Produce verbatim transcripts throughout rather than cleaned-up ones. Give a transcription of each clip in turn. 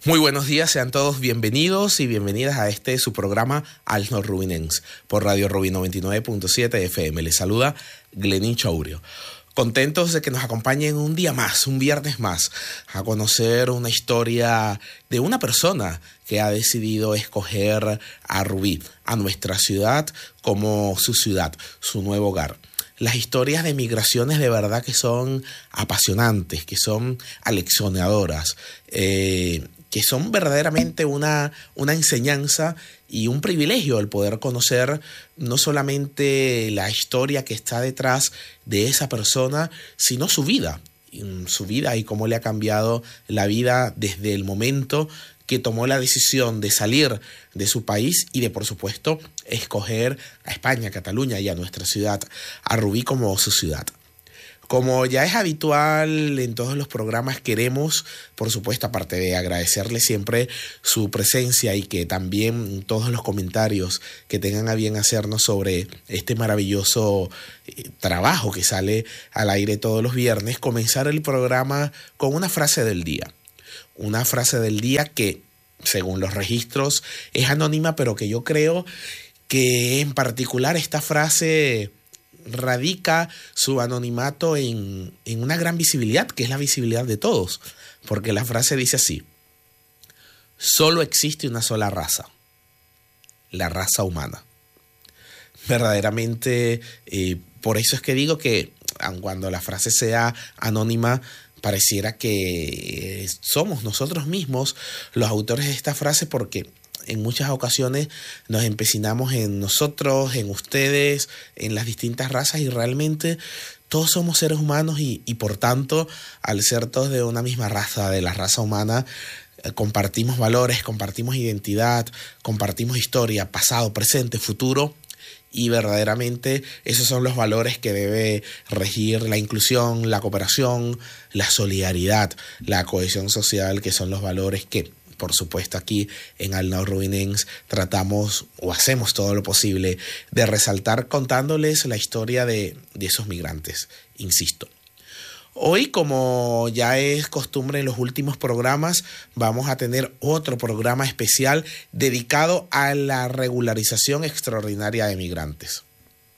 Muy buenos días, sean todos bienvenidos y bienvenidas a este su programa Al Nord Rubinense por Radio Rubin noventa y nueve punto siete F M. Les saluda Glenín Chaurio. Contentos de que nos acompañen un día más, un viernes más, a conocer una historia de una persona que ha decidido escoger a Rubí, a nuestra ciudad, como su ciudad, su nuevo hogar. Las historias de migraciones de verdad que son apasionantes, que son aleccionadoras, eh, que son verdaderamente una, una enseñanza y un privilegio el poder conocer no solamente la historia que está detrás de esa persona, sino su vida, su vida y cómo le ha cambiado la vida desde el momento que tomó la decisión de salir de su país y de, por supuesto, escoger a España, a Cataluña y a nuestra ciudad, a Rubí como su ciudad. Como ya es habitual en todos los programas, queremos, por supuesto, aparte de agradecerle siempre su presencia y que también todos los comentarios que tengan a bien hacernos sobre este maravilloso eh, trabajo que sale al aire todos los viernes, comenzar el programa con una frase del día. Una frase del día que, según los registros, es anónima, pero que yo creo que en particular esta frase radica su anonimato en, en una gran visibilidad, que es la visibilidad de todos, porque la frase dice así: solo existe una sola raza, la raza humana. Verdaderamente, eh, por eso es que digo que aun cuando la frase sea anónima, pareciera que somos nosotros mismos los autores de esta frase, porque en muchas ocasiones nos empecinamos en nosotros, en ustedes, en las distintas razas, y realmente todos somos seres humanos y, y por tanto, al ser todos de una misma raza, de la raza humana, eh, compartimos valores, compartimos identidad, compartimos historia, pasado, presente, futuro. Y verdaderamente esos son los valores que debe regir la inclusión, la cooperación, la solidaridad, la cohesión social, que son los valores que, por supuesto, aquí en Al Nord Rubinense tratamos o hacemos todo lo posible de resaltar contándoles la historia de, de esos migrantes, insisto. Hoy, como ya es costumbre en los últimos programas, vamos a tener otro programa especial dedicado a la regularización extraordinaria de migrantes.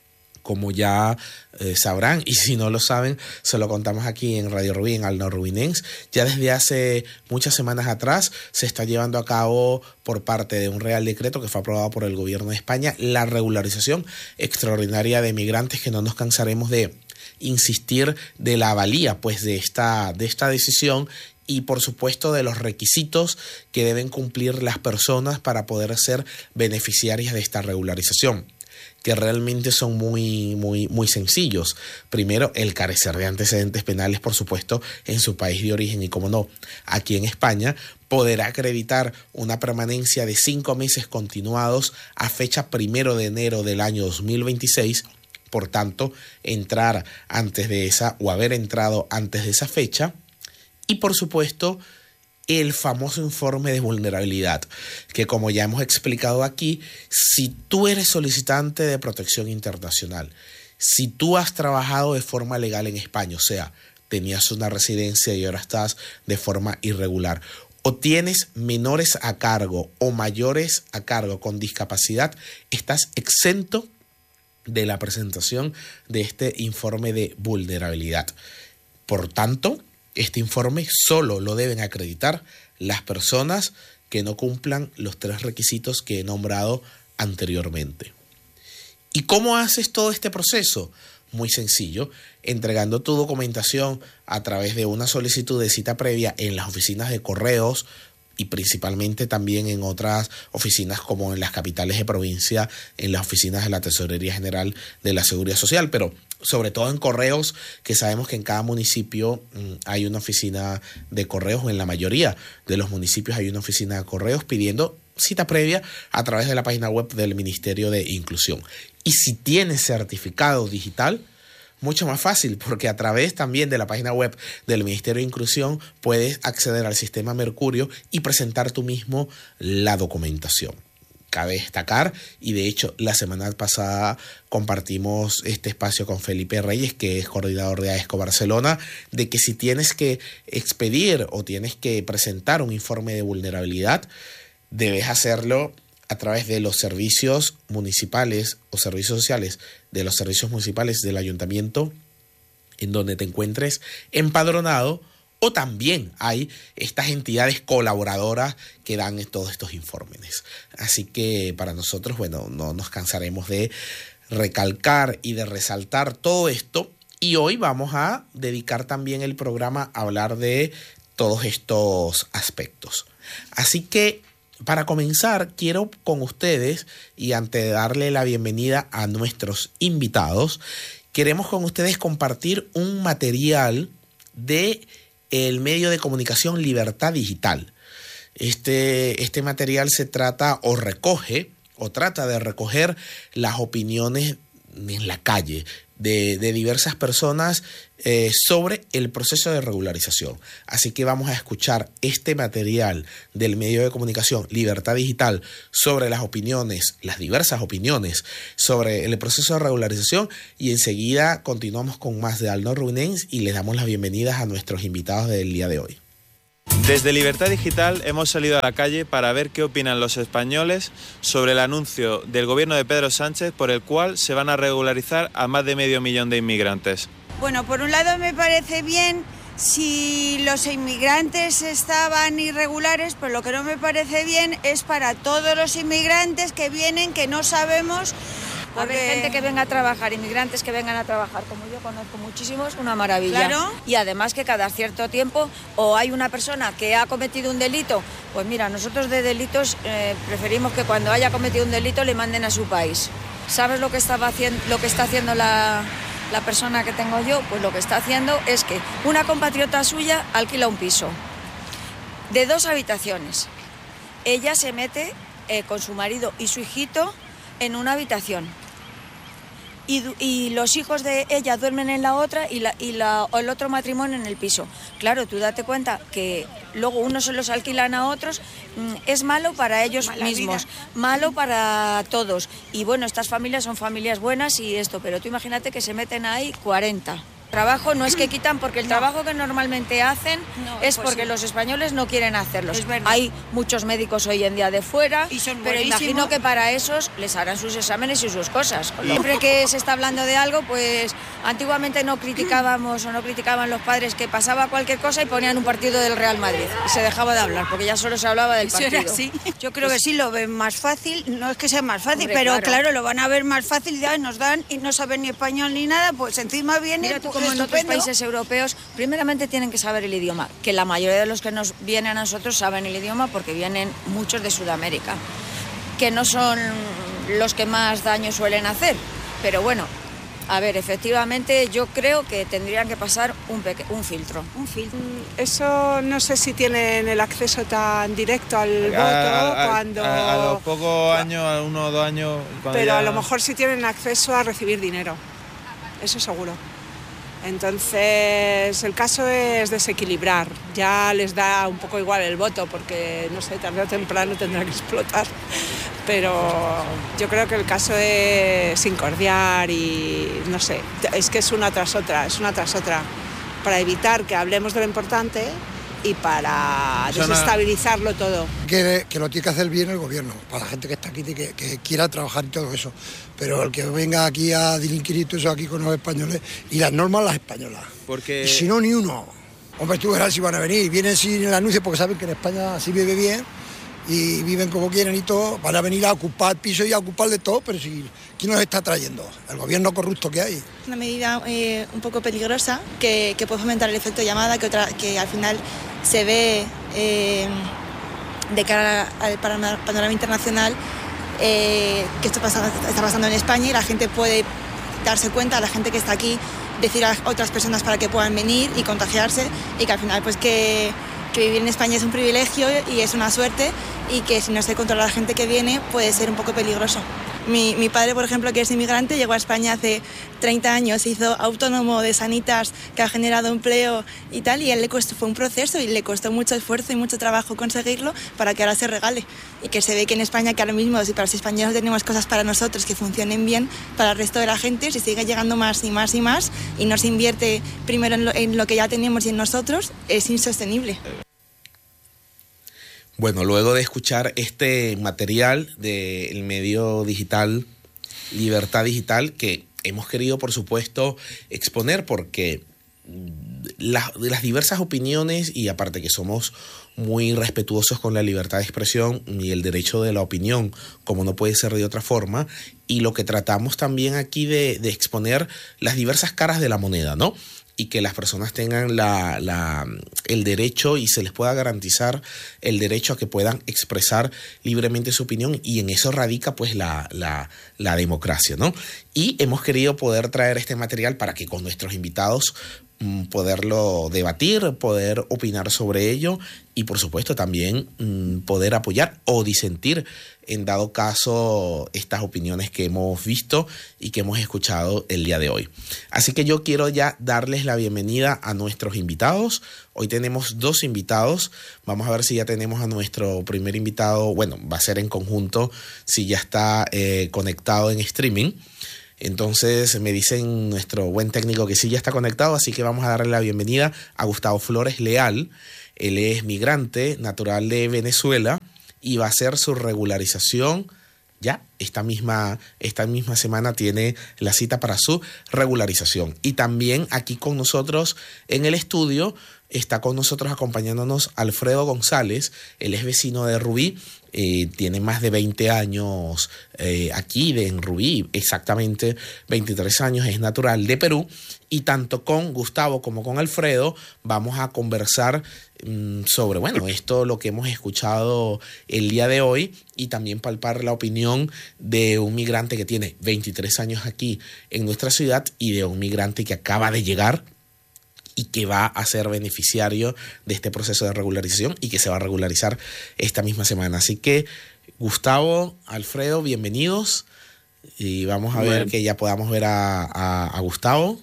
Como ya eh, sabrán, y si no lo saben, se lo contamos aquí en Radio Rubin, Al Nord Rubinense. Ya desde hace muchas semanas atrás se está llevando a cabo por parte de un Real Decreto que fue aprobado por el Gobierno de España la regularización extraordinaria de migrantes, que no nos cansaremos de insistir de la valía pues de esta, de esta decisión y por supuesto de los requisitos que deben cumplir las personas para poder ser beneficiarias de esta regularización, que realmente son muy, muy, muy sencillos. Primero, el carecer de antecedentes penales, por supuesto, en su país de origen y, como no, aquí en España, poder acreditar una permanencia de cinco meses continuados a fecha primero de enero del año dos mil veintiséis. Por tanto, entrar antes de esa o haber entrado antes de esa fecha. Y, por supuesto, el famoso informe de vulnerabilidad, que como ya hemos explicado aquí, si tú eres solicitante de protección internacional, si tú has trabajado de forma legal en España, o sea, tenías una residencia y ahora estás de forma irregular, o tienes menores a cargo o mayores a cargo con discapacidad, estás exento de la presentación de este informe de vulnerabilidad. Por tanto, este informe solo lo deben acreditar las personas que no cumplan los tres requisitos que he nombrado anteriormente. ¿Y cómo haces todo este proceso? Muy sencillo, entregando tu documentación a través de una solicitud de cita previa en las oficinas de correos y principalmente también en otras oficinas como en las capitales de provincia, en las oficinas de la Tesorería General de la Seguridad Social, pero sobre todo en correos, que sabemos que en cada municipio mmm, hay una oficina de correos, o en la mayoría de los municipios hay una oficina de correos, pidiendo cita previa a través de la página web del Ministerio de Inclusión. Y si tienes certificado digital, mucho más fácil, porque a través también de la página web del Ministerio de Inclusión puedes acceder al sistema Mercurio y presentar tú mismo la documentación. cabe destacar, y de hecho la semana pasada compartimos este espacio con Felipe Reyes, que es coordinador de AESCO Barcelona, de que si tienes que expedir o tienes que presentar un informe de vulnerabilidad, debes hacerlo a través de los servicios municipales o servicios sociales, de los servicios municipales del ayuntamiento en donde te encuentres empadronado, o también hay estas entidades colaboradoras que dan todos estos informes. Así que para nosotros, bueno, no nos cansaremos de recalcar y de resaltar todo esto, y hoy vamos a dedicar también el programa a hablar de todos estos aspectos. Así que para comenzar, quiero con ustedes, y antes de darle la bienvenida a nuestros invitados, queremos con ustedes compartir un material de el medio de comunicación Libertad Digital. Este, este material se trata o recoge o trata de recoger las opiniones en la calle de, de diversas personas eh, sobre el proceso de regularización. Así que vamos a escuchar este material del medio de comunicación Libertad Digital sobre las opiniones, las diversas opiniones sobre el proceso de regularización, y enseguida continuamos con más de Alnor Runens y les damos las bienvenidas a nuestros invitados del día de hoy. Desde Libertad Digital hemos salido a la calle para ver qué opinan los españoles sobre el anuncio del gobierno de Pedro Sánchez por el cual se van a regularizar a más de medio millón de inmigrantes. Bueno, por un lado me parece bien si los inmigrantes estaban irregulares, pero lo que no me parece bien es para todos los inmigrantes que vienen, que no sabemos. A ver, gente que venga a trabajar, inmigrantes que vengan a trabajar, como yo conozco muchísimos, una maravilla. Claro. Y además que cada cierto tiempo o hay una persona que ha cometido un delito, pues mira, nosotros de delitos eh, preferimos que cuando haya cometido un delito le manden a su país. ¿Sabes lo que estaba haciendo, lo que está haciendo la, la persona que tengo yo? Pues lo que está haciendo es que una compatriota suya alquila un piso de dos habitaciones. Ella se mete eh, con su marido y su hijito en una habitación. Y, y los hijos de ella duermen en la otra y, la, y la, el otro matrimonio en el piso. Claro, tú date cuenta que luego unos se los alquilan a otros, es malo para ellos Mala mismos, vida. Malo para todos. Y bueno, estas familias son familias buenas y esto, pero tú imagínate que se meten ahí cuarenta. Trabajo no es que quitan, porque el no. trabajo que normalmente hacen no, es porque sí. los españoles no quieren hacerlos. Hay muchos médicos hoy en día de fuera, y son pero buenísimo. Imagino que para esos les harán sus exámenes y sus cosas. Siempre que se está hablando de algo, pues antiguamente no criticábamos o no criticaban los padres que pasaba cualquier cosa y ponían un partido del Real Madrid y se dejaba de hablar, porque ya solo se hablaba del partido. Sí. Yo creo que sí lo ven más fácil, no es que sea más fácil, Hombre, pero claro. claro, lo van a ver más fácil, ya nos dan y no saben ni español ni nada, pues encima viene... Mira, como en otros países europeos, primeramente tienen que saber el idioma, que la mayoría de los que nos vienen a nosotros saben el idioma porque vienen muchos de Sudamérica, que no son los que más daño suelen hacer, pero bueno, a ver, efectivamente yo creo que tendrían que pasar un, peque- un filtro. Un filtro. Eso no sé si tienen el acceso tan directo al a, voto a, cuando... A, a los pocos años, a uno o dos años... Pero ya... a lo mejor sí tienen acceso a recibir dinero, eso seguro. Entonces el caso es desequilibrar, ya les da un poco igual el voto porque, no sé, tarde o temprano tendrá que explotar, pero yo creo que el caso es incordiar y, no sé, es que es una tras otra, es una tras otra, para evitar que hablemos de lo importante y para desestabilizarlo todo. Que, que lo tiene que hacer bien el gobierno, para la gente que está aquí, que, que quiera trabajar y todo eso. Pero el que venga aquí a delinquir y todo eso aquí con los españoles, y las normas las españolas. Porque... Y si no, ni uno. Hombre, tú verás si van a venir. Vienen sin el anuncio porque saben que en España sí vive bien y viven como quieren y todo. Van a venir a ocupar piso y a ocupar de todo, pero si, ¿quién nos está trayendo? El gobierno corrupto que hay. Una medida eh, un poco peligrosa que, que puede fomentar el efecto llamada, que, otra, que al final se ve eh, de cara al panorama internacional, eh, que esto pasa, está pasando en España, y la gente puede darse cuenta, la gente que está aquí, decir a otras personas para que puedan venir y contagiarse, y que al final pues que, que vivir en España es un privilegio y es una suerte, y que si no se controla la gente que viene puede ser un poco peligroso. Mi, mi padre, por ejemplo, que es inmigrante, llegó a España hace treinta años, se hizo autónomo de Sanitas, que ha generado empleo y tal, y a él le costó, fue un proceso y le costó mucho esfuerzo y mucho trabajo conseguirlo para que ahora se regale. Y que se ve que en España, que ahora mismo, si para los españoles tenemos cosas para nosotros que funcionen bien, para el resto de la gente, si sigue llegando más y más y más y no se invierte primero en lo, en lo que ya tenemos y en nosotros, es insostenible. Bueno, luego de escuchar este material del medio digital, Libertad Digital, que hemos querido, por supuesto, exponer porque las, las diversas opiniones, y aparte que somos muy respetuosos con la libertad de expresión y el derecho de la opinión, como no puede ser de otra forma, y lo que tratamos también aquí de, de exponer las diversas caras de la moneda, ¿no? Y que las personas tengan la, la, el derecho y se les pueda garantizar el derecho a que puedan expresar libremente su opinión, y en eso radica pues la, la, la democracia, ¿no? Y hemos querido poder traer este material para que con nuestros invitados mmm, poderlo debatir, poder opinar sobre ello y por supuesto también mmm, poder apoyar o disentir en dado caso estas opiniones que hemos visto y que hemos escuchado el día de hoy. Así que yo quiero ya darles la bienvenida a nuestros invitados. Hoy tenemos dos invitados. Vamos a ver si ya tenemos a nuestro primer invitado. Bueno, va a ser en conjunto si ya está eh, conectado en streaming. Entonces me dicen nuestro buen técnico que sí ya está conectado, así que vamos a darle la bienvenida a Gustavo Flores Leal. Él es migrante, natural de Venezuela, y va a hacer su regularización ya esta misma, esta misma semana tiene la cita para su regularización. Y también aquí con nosotros en el estudio está con nosotros acompañándonos Alfredo González. Él es vecino de Rubí, eh, tiene más de veinte años eh, aquí de, en Rubí, exactamente veintitrés años, es natural de Perú. Y tanto con Gustavo como con Alfredo vamos a conversar mmm, sobre, bueno, esto lo que hemos escuchado el día de hoy, y también palpar la opinión de un migrante que tiene veintitrés años aquí en nuestra ciudad y de un migrante que acaba de llegar y que va a ser beneficiario de este proceso de regularización y que se va a regularizar esta misma semana. Así que, Gustavo, Alfredo, bienvenidos, y vamos a bueno. ver que ya podamos ver a, a, a Gustavo.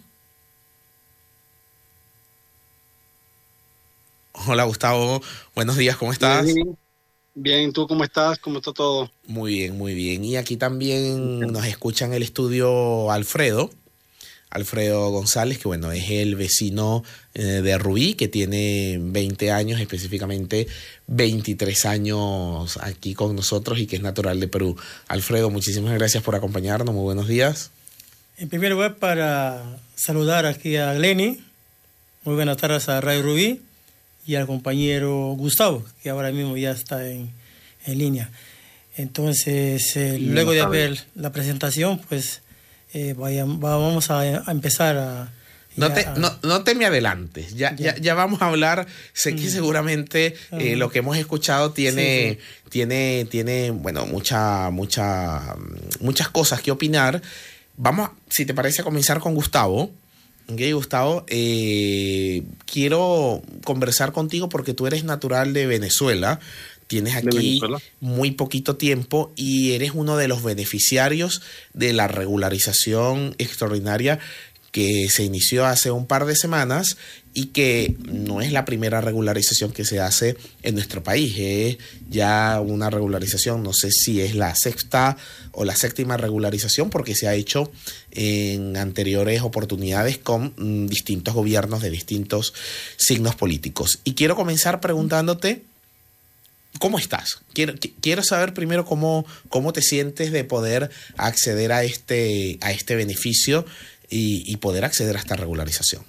Hola, Gustavo, buenos días, ¿cómo estás? Bien, bien, ¿tú cómo estás? ¿Cómo está todo? Muy bien, muy bien. Y aquí también nos escucha en el estudio Alfredo, Alfredo González, que bueno, es el vecino eh, de Rubí, que tiene veinte años, específicamente veintitrés años aquí con nosotros y que es natural de Perú. Alfredo, muchísimas gracias por acompañarnos, muy buenos días. En primer lugar, para saludar aquí a Glenny, muy buenas tardes a Radio Rubí, y al compañero Gustavo, que ahora mismo ya está en, en línea. Entonces, eh, luego de ver la presentación, pues eh, vaya, vamos a, a empezar a... No te, a... No, no te me adelantes, ya, ya. Ya, ya vamos a hablar. Sé que seguramente eh, lo que hemos escuchado tiene, sí, sí. tiene, tiene bueno, mucha, mucha, muchas cosas que opinar. Vamos, si te parece, a comenzar con Gustavo. Ok, Gustavo, eh, quiero conversar contigo porque tú eres natural de Venezuela, tienes aquí Venezuela. muy poquito tiempo y eres uno de los beneficiarios de la regularización extraordinaria que se inició hace un par de semanas y que no es la primera regularización que se hace en nuestro país. Es ya una regularización, no sé si es la sexta o la séptima regularización, porque se ha hecho en anteriores oportunidades con mm, distintos gobiernos de distintos signos políticos. Y quiero comenzar preguntándote, ¿cómo estás? Quiero, quiero saber primero cómo, cómo te sientes de poder acceder a este, a este beneficio y, y poder acceder a esta regularización.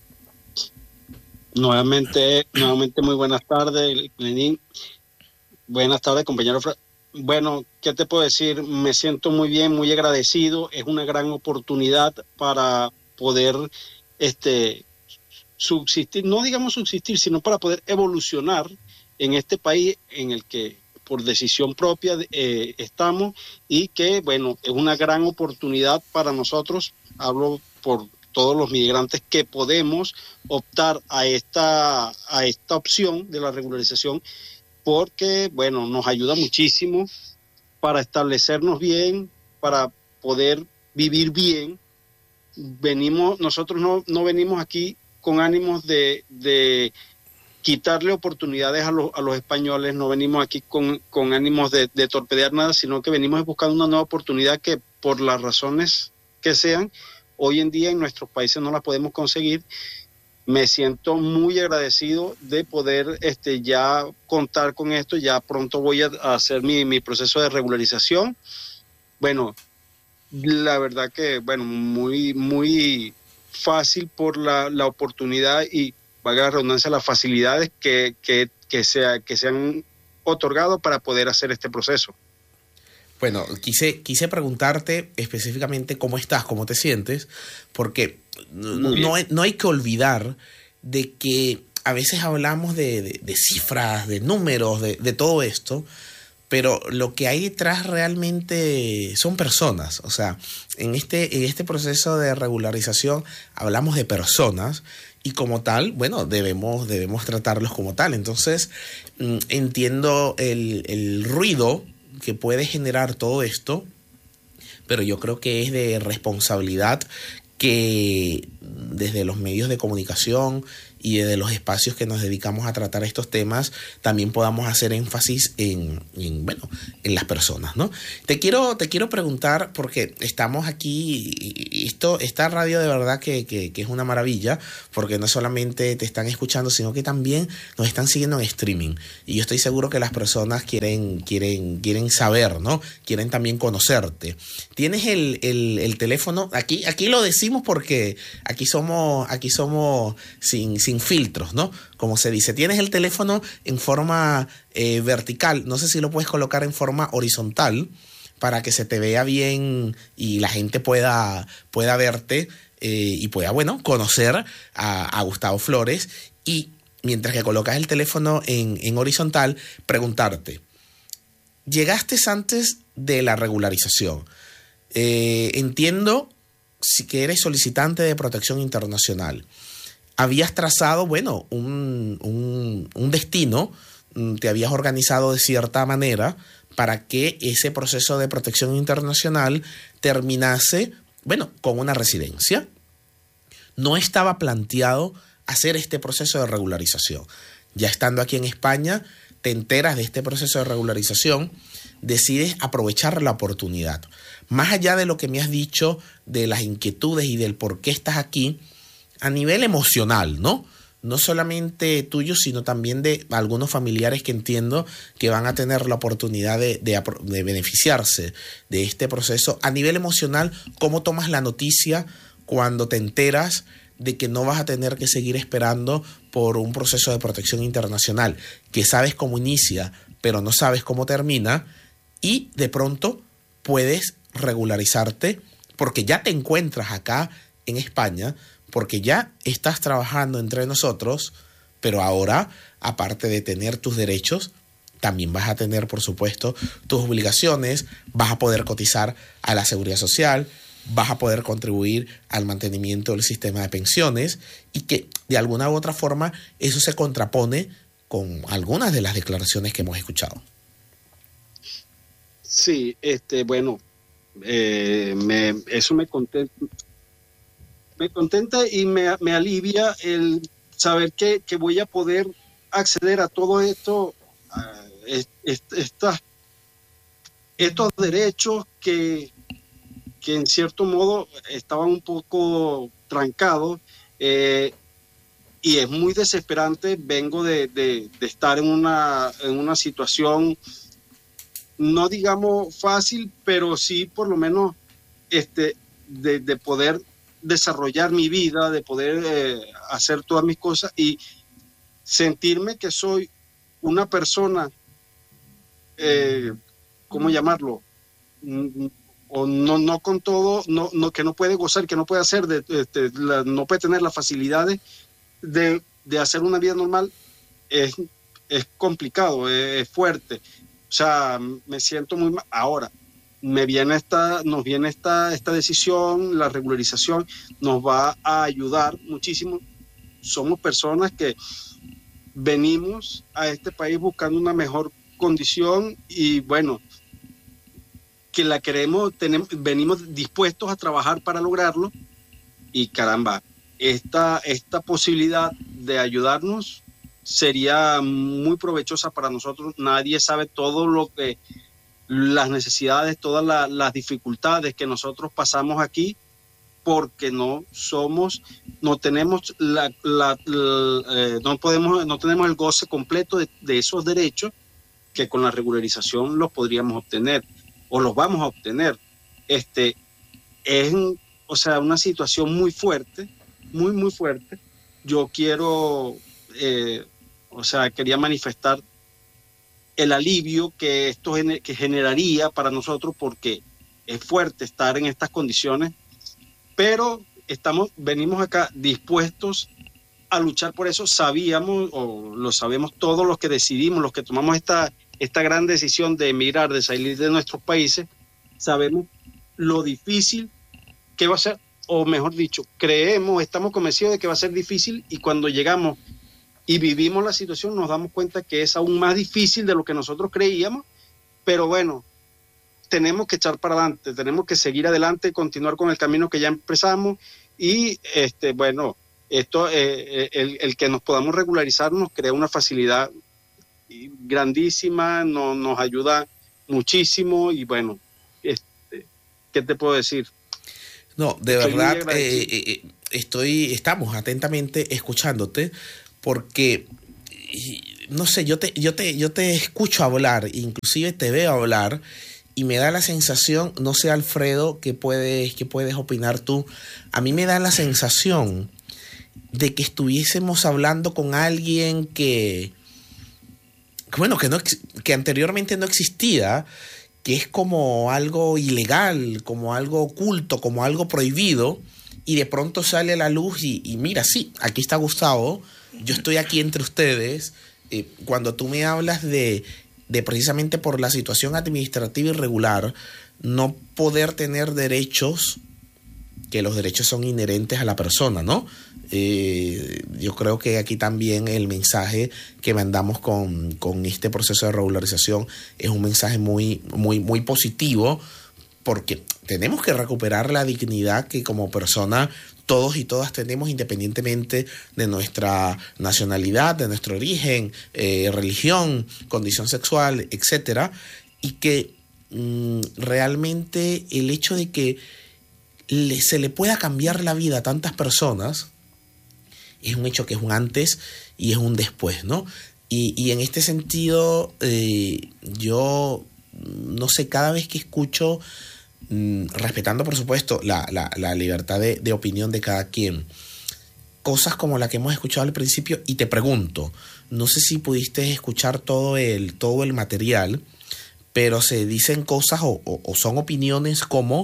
Nuevamente, nuevamente muy buenas tardes, Lenín. Buenas tardes, compañero. Bueno, ¿qué te puedo decir? Me siento muy bien, muy agradecido. Es una gran oportunidad para poder este, subsistir, no digamos subsistir, sino para poder evolucionar en este país en el que por decisión propia eh, estamos, y que, bueno, es una gran oportunidad para nosotros. Hablo por todos los migrantes que podemos optar a esta, a esta opción de la regularización, porque, bueno, nos ayuda muchísimo para establecernos bien, para poder vivir bien. Venimos, nosotros no, no venimos aquí con ánimos de, de quitarle oportunidades a los, a los españoles, no venimos aquí con, con ánimos de, de torpedear nada, sino que venimos buscando una nueva oportunidad que por las razones que sean, hoy en día en nuestros países no la podemos conseguir. Me siento muy agradecido de poder este, ya contar con esto, ya pronto voy a, a hacer mi, mi proceso de regularización. Bueno, la verdad que, bueno, muy, muy fácil por la, la oportunidad y, valga la redundancia, las facilidades que, que, que, sea, que se han otorgado para poder hacer este proceso. Bueno, quise, quise preguntarte específicamente cómo estás, cómo te sientes, porque no, no, hay, no hay que olvidar de que a veces hablamos de, de, de cifras, de números, de, de todo esto, pero lo que hay detrás realmente son personas. O sea, en este, en este proceso de regularización hablamos de personas y como tal, bueno, debemos, debemos tratarlos como tal. Entonces, entiendo el, el ruido que puede generar todo esto, pero yo creo que es de responsabilidad que desde los medios de comunicación y desde los espacios que nos dedicamos a tratar estos temas también podamos hacer énfasis en, en bueno, en las personas, ¿no? Te quiero, te quiero preguntar, porque estamos aquí, esto, esta radio de verdad que, que, que es una maravilla, porque no solamente te están escuchando, sino que también nos están siguiendo en streaming. Y yo estoy seguro que las personas quieren, quieren, quieren saber, ¿no? Quieren también conocerte. Tienes el, el, el teléfono, aquí, aquí lo decimos porque aquí somos, aquí somos sin, sin sin filtros, ¿no? Como se dice, tienes el teléfono en forma eh, vertical, no sé si lo puedes colocar en forma horizontal para que se te vea bien y la gente pueda, pueda verte eh, y pueda, bueno, conocer a, a Gustavo Flores, y mientras que colocas el teléfono en, en horizontal, preguntarte, llegaste antes de la regularización, eh, entiendo si que eres solicitante de protección internacional. Habías trazado, bueno, un, un, un destino, te habías organizado de cierta manera para que ese proceso de protección internacional terminase, bueno, con una residencia. No estaba planteado hacer este proceso de regularización. Ya estando aquí en España, te enteras de este proceso de regularización, decides aprovechar la oportunidad. Más allá de lo que me has dicho, de las inquietudes y del por qué estás aquí, a nivel emocional, ¿no? No solamente tuyo, sino también de algunos familiares que entiendo que van a tener la oportunidad de, de, de beneficiarse de este proceso. A nivel emocional, ¿cómo tomas la noticia cuando te enteras de que no vas a tener que seguir esperando por un proceso de protección internacional, que sabes cómo inicia, pero no sabes cómo termina, y de pronto puedes regularizarte porque ya te encuentras acá en España, porque ya estás trabajando entre nosotros, pero ahora, aparte de tener tus derechos, también vas a tener, por supuesto, tus obligaciones, vas a poder cotizar a la seguridad social, vas a poder contribuir al mantenimiento del sistema de pensiones, y que de alguna u otra forma eso se contrapone con algunas de las declaraciones que hemos escuchado. Sí, este, bueno, eh, me, eso me contenta. Me contenta y me, me alivia el saber que, que voy a poder acceder a todo esto, a est, estas, estos derechos que, que en cierto modo estaban un poco trancados, eh, y es muy desesperante. Vengo de, de, de estar en una, en una situación, no digamos fácil, pero sí por lo menos este, de, de poder desarrollar mi vida, de poder eh, hacer todas mis cosas y sentirme que soy una persona, eh, ¿cómo llamarlo? O no, no con todo, no, no, que no puede gozar, que no puede hacer, de, de, de, la, no puede tener las facilidades de, de hacer una vida normal, es, es complicado, es, es fuerte. O sea, me siento muy mal. Ahora, me viene esta, nos viene esta, esta decisión, la regularización nos va a ayudar muchísimo. Somos personas que venimos a este país buscando una mejor condición y bueno, que la queremos, tenemos, venimos dispuestos a trabajar para lograrlo, y caramba, esta, esta posibilidad de ayudarnos sería muy provechosa para nosotros. Nadie sabe todo lo que, las necesidades, todas la, las dificultades que nosotros pasamos aquí, porque no somos, no tenemos la, la, la eh, no podemos, no tenemos el goce completo de, de esos derechos que con la regularización los podríamos obtener o los vamos a obtener. Este es, o sea, una situación muy fuerte, muy muy fuerte. Yo quiero, eh, o sea, quería manifestar el alivio que esto gener, que generaría para nosotros, porque es fuerte estar en estas condiciones. Pero estamos, venimos acá dispuestos a luchar por eso. Sabíamos, o lo sabemos todos los que decidimos, los que tomamos esta, esta gran decisión de emigrar, de salir de nuestros países, sabemos lo difícil que va a ser, o mejor dicho, creemos, estamos convencidos de que va a ser difícil, y cuando llegamos y vivimos la situación nos damos cuenta que es aún más difícil de lo que nosotros creíamos, pero bueno, tenemos que echar para adelante, tenemos que seguir adelante, continuar con el camino que ya empezamos, y este bueno, esto eh, el, el que nos podamos regularizar nos crea una facilidad grandísima, no, nos ayuda muchísimo, y bueno, este, ¿qué te puedo decir? No, de estoy verdad eh, eh, estoy, estamos atentamente escuchándote, porque no sé, yo te, yo te, yo te escucho hablar, inclusive te veo hablar, y me da la sensación, no sé, Alfredo, ¿qué puedes, qué puedes opinar tú? A mí me da la sensación de que estuviésemos hablando con alguien que, que bueno, que, no, que anteriormente no existía, que es como algo ilegal, como algo oculto, como algo prohibido, y de pronto sale a la luz y, y mira, sí, aquí está Gustavo, yo estoy aquí entre ustedes. Eh, cuando tú me hablas de... de precisamente por la situación administrativa irregular, no poder tener derechos, que los derechos son inherentes a la persona, ¿no? Eh, yo creo que aquí también el mensaje que mandamos con, con este proceso de regularización es un mensaje muy, muy, muy positivo, porque tenemos que recuperar la dignidad que como persona todos y todas tenemos, independientemente de nuestra nacionalidad, de nuestro origen, eh, religión, condición sexual, etcétera, y que mmm, realmente el hecho de que le, se le pueda cambiar la vida a tantas personas es un hecho que es un antes y es un después, ¿no? Y, y en este sentido, eh, yo no sé, cada vez que escucho, respetando por supuesto la, la, la libertad de, de opinión de cada quien, cosas como la que hemos escuchado al principio, y te pregunto, no sé si pudiste escuchar todo el, todo el material, pero se dicen cosas o, o, o son opiniones como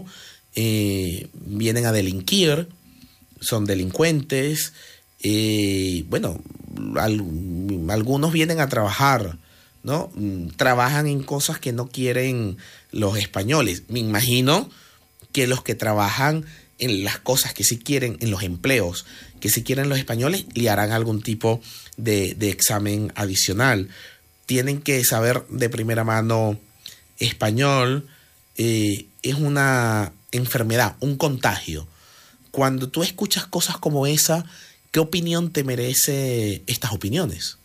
eh, vienen a delinquir, son delincuentes, eh, bueno, al, algunos vienen a trabajar, ¿no? Trabajan en cosas que no quieren los españoles. Me imagino que los que trabajan en las cosas que sí quieren, en los empleos que sí quieren los españoles, le harán algún tipo de, de examen adicional. Tienen que saber de primera mano español. Eh, es una enfermedad, un contagio. Cuando tú escuchas cosas como esa, ¿qué opinión te merece estas opiniones?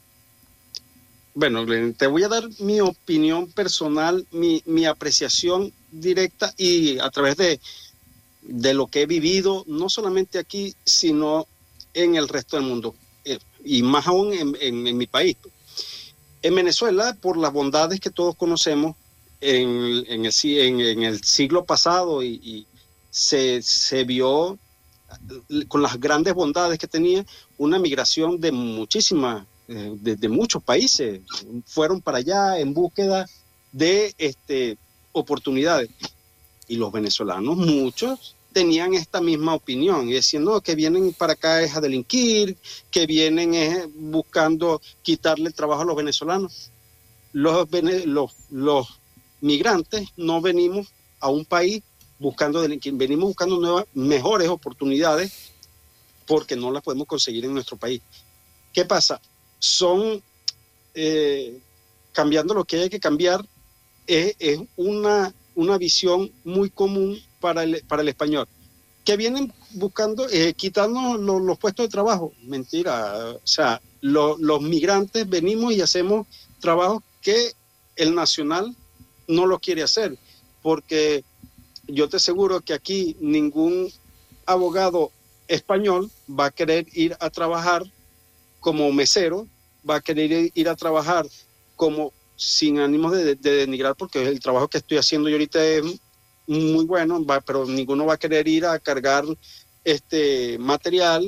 Bueno, Glenn, te voy a dar mi opinión personal, mi, mi apreciación directa, y a través de, de lo que he vivido, no solamente aquí, sino en el resto del mundo, eh, y más aún en, en, en mi país. En Venezuela, por las bondades que todos conocemos, en, en, el, en, en el siglo pasado, y, y se, se vio con las grandes bondades que tenía, una migración de muchísimas De, de muchos países, fueron para allá en búsqueda de este, oportunidades. Y los venezolanos, muchos, tenían esta misma opinión, y decían, no, que vienen para acá es a delinquir, que vienen es buscando quitarle el trabajo a los venezolanos. Los, los, los migrantes no venimos a un país buscando delinquir, venimos buscando nuevas, mejores oportunidades, porque no las podemos conseguir en nuestro país. ¿Qué pasa? Son, eh, cambiando lo que hay que cambiar, es, es una una visión muy común para el, para el español, que vienen buscando, eh, quitarnos lo, los puestos de trabajo. Mentira, o sea, lo, los migrantes venimos y hacemos trabajos que el nacional no lo quiere hacer, porque yo te aseguro que aquí ningún abogado español va a querer ir a trabajar como mesero, va a querer ir a trabajar como, sin ánimos de, de denigrar, porque el trabajo que estoy haciendo yo ahorita es muy bueno, va, pero ninguno va a querer ir a cargar este material.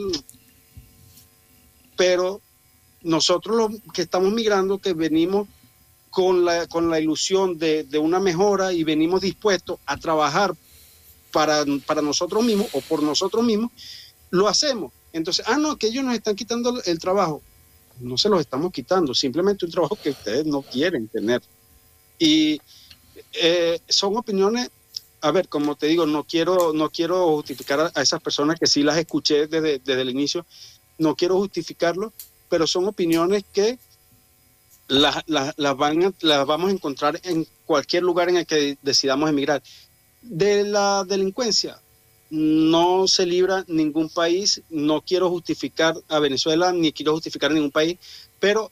Pero nosotros los que estamos migrando, que venimos con la, con la ilusión de, de una mejora y venimos dispuestos a trabajar para, para nosotros mismos o por nosotros mismos, lo hacemos. Entonces, ah, no, que ellos nos están quitando el trabajo. No se los estamos quitando, simplemente un trabajo que ustedes no quieren tener. Y eh, son opiniones, a ver, como te digo, no quiero, no quiero justificar a, a esas personas que sí las escuché desde, desde el inicio, no quiero justificarlo, pero son opiniones que las, las, las, van a, las vamos a encontrar en cualquier lugar en el que decidamos emigrar. De la delincuencia, no se libra ningún país, no quiero justificar a Venezuela, ni quiero justificar a ningún país, pero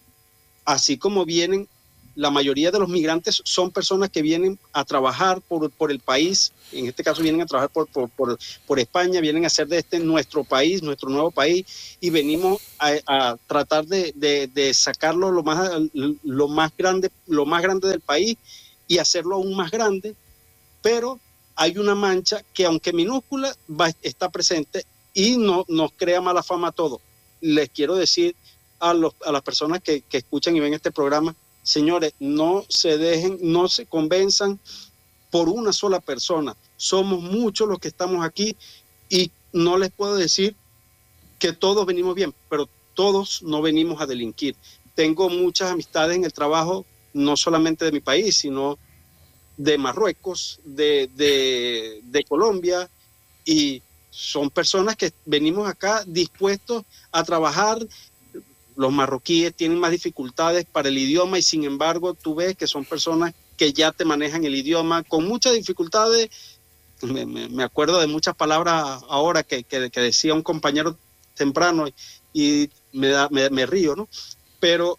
así como vienen, la mayoría de los migrantes son personas que vienen a trabajar por, por el país, en este caso vienen a trabajar por, por, por, por España, vienen a hacer de este nuestro país, nuestro nuevo país, y venimos a, a tratar de, de, de sacarlo lo más, lo más grande, lo más grande del país y hacerlo aún más grande, pero hay una mancha que, aunque minúscula, va, está presente y no, nos crea mala fama a todos. Les quiero decir a, los, a las personas que, que escuchan y ven este programa, señores, no se dejen, no se convenzan por una sola persona. Somos muchos los que estamos aquí y no les puedo decir que todos venimos bien, pero todos no venimos a delinquir. Tengo muchas amistades en el trabajo, no solamente de mi país, sino de Marruecos, de, de, de Colombia, y son personas que venimos acá dispuestos a trabajar. Los marroquíes tienen más dificultades para el idioma y sin embargo tú ves que son personas que ya te manejan el idioma con muchas dificultades. Me, me, me acuerdo de muchas palabras ahora que, que, que decía un compañero temprano y me, da, me, me río, ¿no? Pero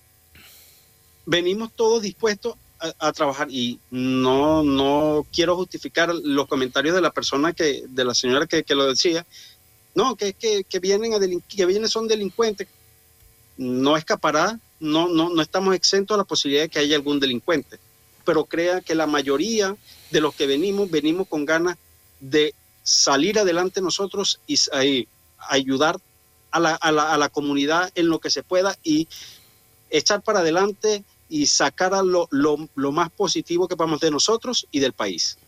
venimos todos dispuestos A, a trabajar y no no quiero justificar los comentarios de la persona que de la señora que, que lo decía, no, que, que, que vienen a delinqu- que vienen son delincuentes. No escapará, no, no, no estamos exentos a la posibilidad de que haya algún delincuente, pero crea que la mayoría de los que venimos, venimos con ganas de salir adelante nosotros y, y ayudar a la, a, la, a la comunidad en lo que se pueda y echar para adelante y sacar a lo, lo, lo más positivo que podamos de nosotros y del país.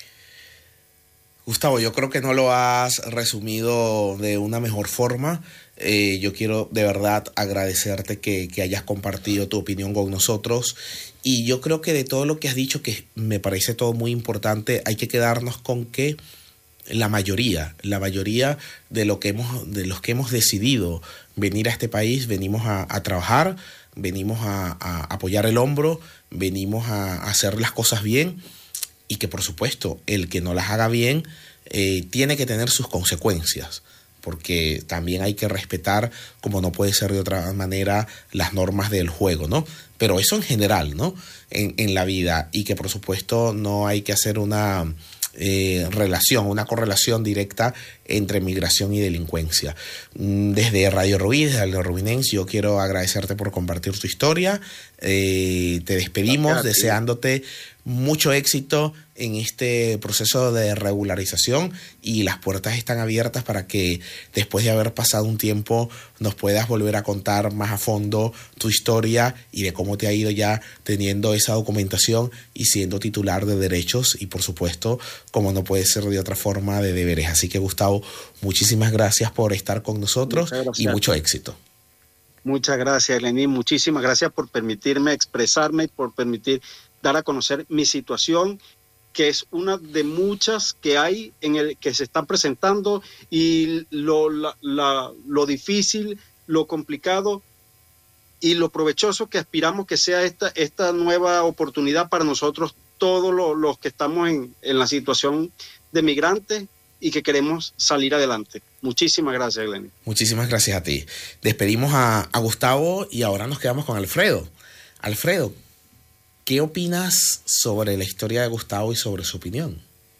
Gustavo, yo creo que no lo has resumido de una mejor forma. Eh, yo quiero de verdad agradecerte que, que hayas compartido tu opinión con nosotros y yo creo que de todo lo que has dicho, que me parece todo muy importante, hay que quedarnos con que la mayoría, la mayoría de, lo que hemos, de los que hemos decidido venir a este país, venimos a, a trabajar, venimos a, a apoyar el hombro, venimos a, a hacer las cosas bien y que por supuesto el que no las haga bien eh, tiene que tener sus consecuencias, porque también hay que respetar, como no puede ser de otra manera, las normas del juego, ¿no? Pero eso en general, ¿no? En, en la vida, y que por supuesto no hay que hacer una eh, relación, una correlación directa entre migración y delincuencia. Desde Radio Rubí, desde el Rubinense, yo quiero agradecerte por compartir tu historia. Eh, te despedimos Gracias, deseándote mucho éxito en este proceso de regularización y las puertas están abiertas para que después de haber pasado un tiempo nos puedas volver a contar más a fondo tu historia y de cómo te ha ido ya teniendo esa documentación y siendo titular de derechos y por supuesto, como no puede ser de otra forma, de deberes. Así que Gustavo, muchísimas gracias por estar con nosotros y mucho éxito. Muchas gracias, Lenín. Muchísimas gracias por permitirme expresarme y por permitir dar a conocer mi situación, que es una de muchas que hay en el que se están presentando y lo, la, la, lo difícil, lo complicado y lo provechoso que aspiramos que sea esta, esta nueva oportunidad para nosotros todos los, los que estamos en, en la situación de migrantes y que queremos salir adelante. Muchísimas gracias, Glenny. Muchísimas gracias a ti. Despedimos a, a Gustavo y ahora nos quedamos con Alfredo. Alfredo, ¿qué opinas sobre la historia de Gustavo y sobre su opinión?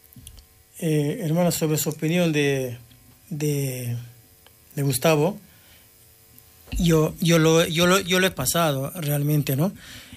Eh, hermano, sobre su opinión de, de, de Gustavo, yo, yo, lo, yo, lo, yo lo he pasado realmente, ¿no?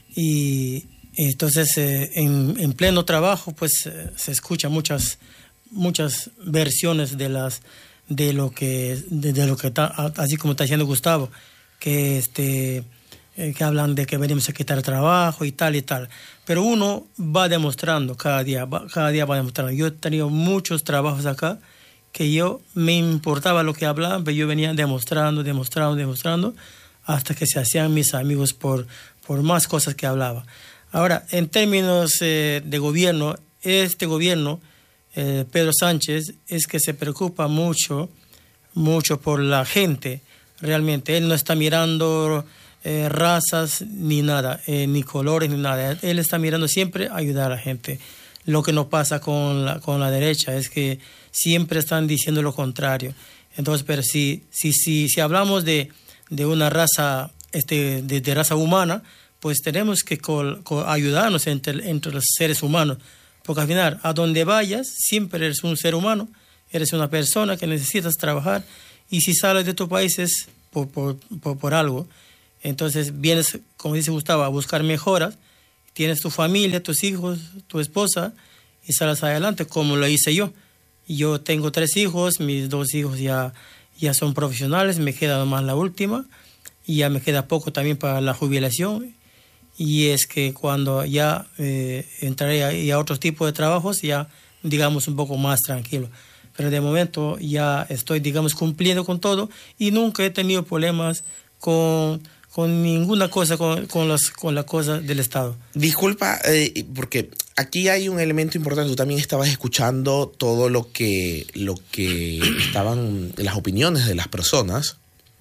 Y entonces eh, en, en pleno trabajo pues eh, se escuchan muchas, muchas versiones de, las, de lo que, de, de lo que está, así como está diciendo Gustavo, que este... que hablan de que venimos a quitar trabajo y tal y tal. Pero uno va demostrando cada día, va, cada día va demostrando. Yo he tenido muchos trabajos acá que yo me importaba lo que hablaban, pero yo venía demostrando, demostrando, demostrando, hasta que se hacían mis amigos por, por más cosas que hablaba. Ahora, en términos eh, de gobierno, este gobierno, eh, Pedro Sánchez, es que se preocupa mucho, mucho por la gente, realmente. Él no está mirando Eh, razas ni nada, eh, ni colores ni nada. Él está mirando siempre a ayudar a la gente. Lo que no pasa con la, con la derecha es que siempre están diciendo lo contrario. Entonces, pero si, si, si, si hablamos de, de una raza, este, de, de raza humana, pues tenemos que col, col, ayudarnos entre, entre los seres humanos. Porque al final, a donde vayas, siempre eres un ser humano, eres una persona que necesitas trabajar, y si sales de tu país es por, por, por, por algo. Entonces vienes, como dice Gustavo, a buscar mejoras, tienes tu familia, tus hijos, tu esposa, y sales adelante, como lo hice yo. Yo tengo tres hijos, mis dos hijos ya, ya son profesionales, me queda nomás la última, y ya me queda poco también para la jubilación. Y es que cuando ya eh, entraré a, a otros tipos de trabajos, ya digamos un poco más tranquilo. Pero de momento ya estoy, digamos, cumpliendo con todo, y nunca he tenido problemas con... con ninguna cosa, con, con, los, con la cosa del Estado. Disculpa, eh, porque aquí hay un elemento importante. Tú también estabas escuchando todo lo que, lo que estaban, las opiniones de las personas.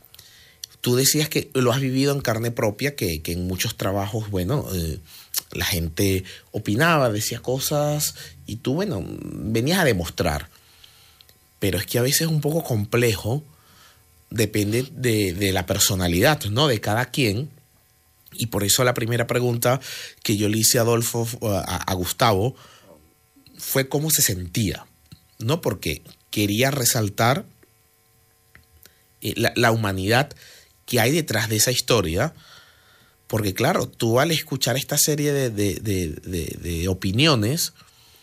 Tú decías que lo has vivido en carne propia, que, que en muchos trabajos, bueno, eh, la gente opinaba, decía cosas, y tú, bueno, venías a demostrar. Pero es que a veces es un poco complejo. Depende de, de la personalidad, ¿no?, de cada quien. Y por eso la primera pregunta que yo le hice a Adolfo, a, a Gustavo, fue cómo se sentía, ¿no? Porque quería resaltar eh, la, la humanidad que hay detrás de esa historia. Porque claro, tú al escuchar esta serie de, de, de, de, de opiniones,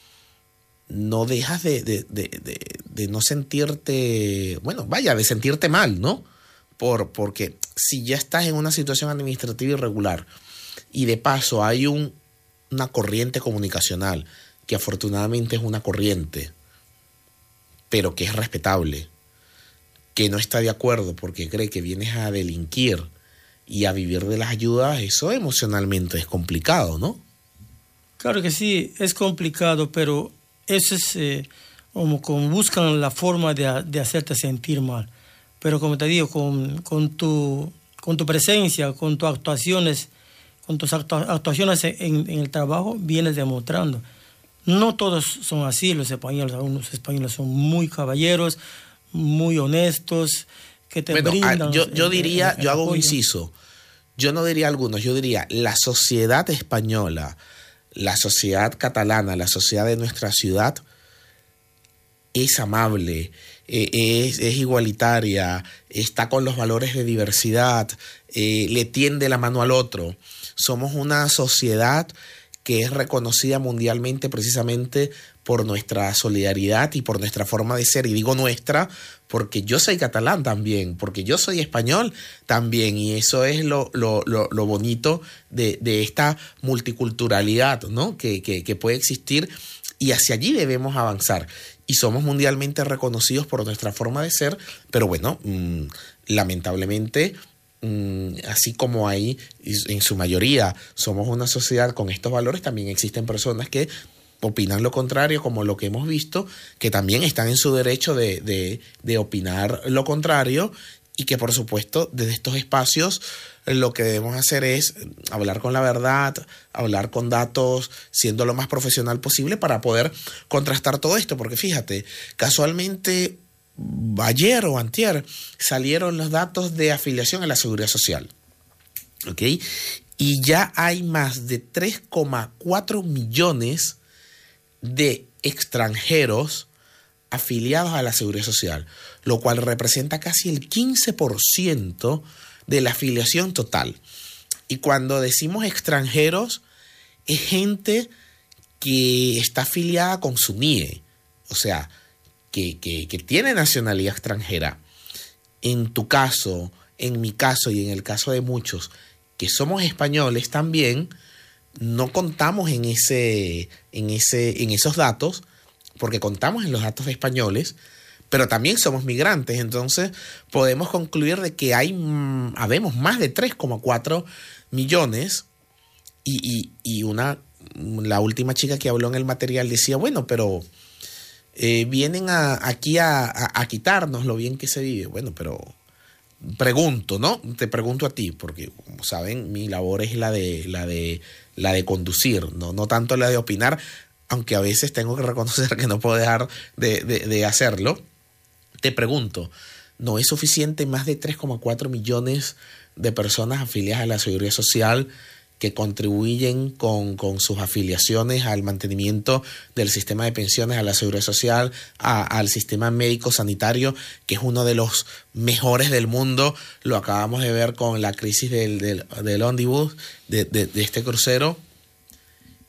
no dejas de, de, de, de, de no sentirte, bueno, vaya, de sentirte mal, ¿no? Por, porque si ya estás en una situación administrativa irregular y de paso hay un, una corriente comunicacional, que afortunadamente es una corriente, pero que es respetable, que no está de acuerdo porque cree que vienes a delinquir y a vivir de las ayudas, eso emocionalmente es complicado, ¿no? Claro que sí, es complicado, pero eso es eh, como, como buscan la forma de, de hacerte sentir mal. Pero como te digo, con, con, tu, con tu presencia, con tus actuaciones, con tus actuaciones en, en el trabajo, vienes demostrando. No todos son así los españoles. Algunos españoles son muy caballeros, muy honestos, que te bueno, brindan... Yo, yo el, diría, el, el yo hago apoyo. un inciso. Yo no diría algunos, yo diría la sociedad española, la sociedad catalana, la sociedad de nuestra ciudad es amable, eh, es, es igualitaria, está con los valores de diversidad, eh, le tiende la mano al otro. Somos una sociedad que es reconocida mundialmente precisamente por nuestra solidaridad y por nuestra forma de ser. Y digo nuestra porque yo soy catalán también, porque yo soy español también, y eso es lo, lo, lo, lo bonito de, de esta multiculturalidad, ¿no?, que, que, que puede existir, y hacia allí debemos avanzar. Y somos mundialmente reconocidos por nuestra forma de ser, pero bueno, mmm, lamentablemente, mmm, así como ahí, en su mayoría, somos una sociedad con estos valores, también existen personas que opinan lo contrario, como lo que hemos visto, que también están en su derecho de, de, de opinar lo contrario, y que por supuesto desde estos espacios lo que debemos hacer es hablar con la verdad, hablar con datos, siendo lo más profesional posible para poder contrastar todo esto, porque fíjate, casualmente ayer o antier salieron los datos de afiliación a la Seguridad Social, ¿ok? Y ya hay más de tres coma cuatro millones de extranjeros afiliados a la Seguridad Social, lo cual representa casi el quince por ciento de la afiliación total. Y cuando decimos extranjeros, es gente que está afiliada con su N I E, o sea, que, que, que tiene nacionalidad extranjera. En tu caso, en mi caso y en el caso de muchos que somos españoles también, no contamos en, ese, en, ese, en esos datos, porque contamos en los datos de españoles, pero también somos migrantes. Entonces podemos concluir de que hay, mmm, habemos más de tres coma cuatro millones y, y, y una, la última chica que habló en el material decía, bueno, pero eh, vienen a, aquí a, a, a quitarnos lo bien que se vive. Bueno, pero pregunto, ¿no? Te pregunto a ti, porque como saben, mi labor es la de, la de, la de conducir, ¿no? No tanto la de opinar, aunque a veces tengo que reconocer que no puedo dejar de, de, de hacerlo. Te pregunto, ¿no es suficiente más de tres coma cuatro millones de personas afiliadas a la Seguridad Social que contribuyen con, con sus afiliaciones al mantenimiento del sistema de pensiones, a la Seguridad Social, a, al sistema médico sanitario, que es uno de los mejores del mundo? Lo acabamos de ver con la crisis del, del, del ómnibus, de, de, de este crucero.